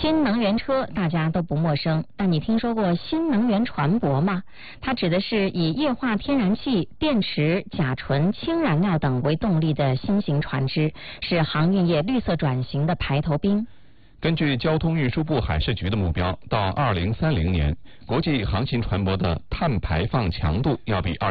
新能源车大家都不陌生，但你听说过新能源船舶吗？它指的是以液化天然气、电池、甲醇、氢燃料等为动力的新型船只，是航运业绿色转型的排头兵。 根据交通运输部海事局的目标，到2030年，国际航行船舶的碳排放强度要比